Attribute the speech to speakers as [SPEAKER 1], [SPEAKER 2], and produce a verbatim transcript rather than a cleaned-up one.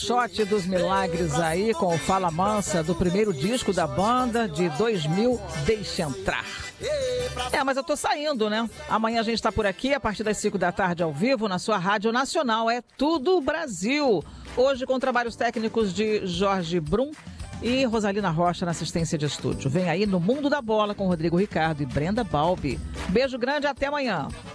[SPEAKER 1] Shot dos Milagres aí com o Fala Mansa do primeiro disco da banda de dois mil, Deixa Entrar. É, mas eu tô saindo, né? Amanhã a gente tá por aqui a partir das cinco da tarde ao vivo na sua Rádio Nacional. É Tudo Brasil. Hoje com trabalhos técnicos de Jorge Brum e Rosalina Rocha na assistência de estúdio. Vem aí no Mundo da Bola com Rodrigo Ricardo e Brenda Balbi. Beijo grande, até amanhã.